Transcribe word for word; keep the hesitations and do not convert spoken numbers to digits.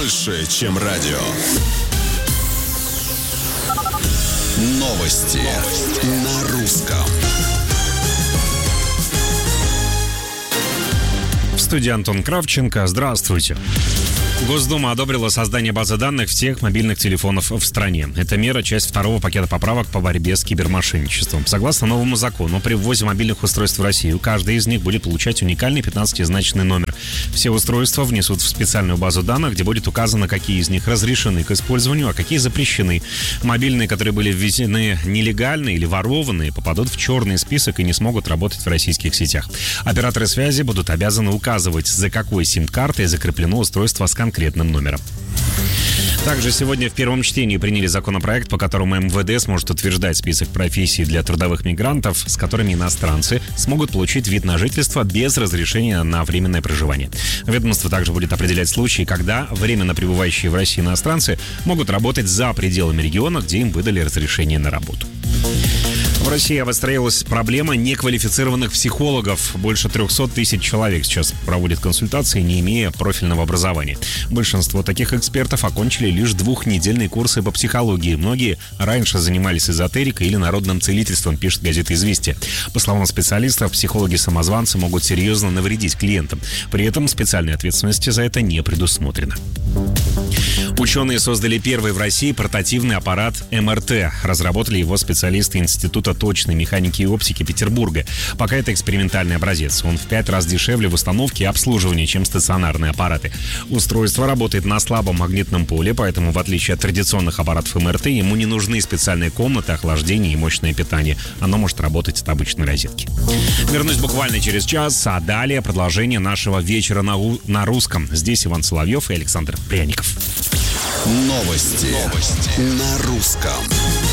больше, чем радио. Новости на русском. В студии Антон Кравченко. Здравствуйте. Госдума одобрила создание базы данных всех мобильных телефонов в стране. Эта мера – часть второго пакета поправок по борьбе с кибермошенничеством. Согласно новому закону, при ввозе мобильных устройств в Россию, каждый из них будет получать уникальный пятнадцатизначный номер. Все устройства внесут в специальную базу данных, где будет указано, какие из них разрешены к использованию, а какие запрещены. Мобильные, которые были ввезены нелегально или ворованные, попадут в черный список и не смогут работать в российских сетях. Операторы связи будут обязаны указывать, за какой сим-картой закреплено устройство с конкретным номером. Также сегодня в первом чтении приняли законопроект, по которому эм вэ дэ сможет утверждать список профессий для трудовых мигрантов, с которыми иностранцы смогут получить вид на жительство без разрешения на временное проживание. Ведомство также будет определять случаи, когда временно пребывающие в России иностранцы могут работать за пределами региона, где им выдали разрешение на работу. В России обострилась проблема неквалифицированных психологов. Больше трехсот тысяч человек сейчас проводят консультации, не имея профильного образования. Большинство таких экспертов окончили лишь двухнедельные курсы по психологии. Многие раньше занимались эзотерикой или народным целительством, пишет газета «Известия». По словам специалистов, психологи-самозванцы могут серьезно навредить клиентам. При этом специальной ответственности за это не предусмотрено. Ученые создали первый в России портативный аппарат эм эр тэ. Разработали его специалисты Института точной механики и оптики Петербурга. Пока это экспериментальный образец. Он в пять раз дешевле в установке и обслуживании, чем стационарные аппараты. Устройство работает на слабом магнитном поле, поэтому, в отличие от традиционных аппаратов эм эр тэ, ему не нужны специальные комнаты, охлаждение и мощное питание. Оно может работать от обычной розетки. Вернусь буквально через час, а далее продолжение нашего вечера на, у... на русском. Здесь Иван Соловьев и Александр Пряников. Новости, Новости. На русском.